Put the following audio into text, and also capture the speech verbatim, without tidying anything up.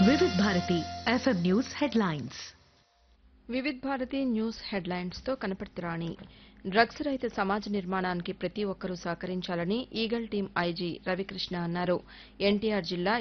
Vividh Bharati FM news headlines. Vividh Bharati news headlines తో కనపర్తిరాణి. Drugs రహిత సమాజ నిర్మాణానికి ప్రతి ఒక్కరూ సహకరించాలని ఈగల్ టీం ఐజీ రవికృష్ణ అన్నారు. ఎన్టీఆర్ జిల్లా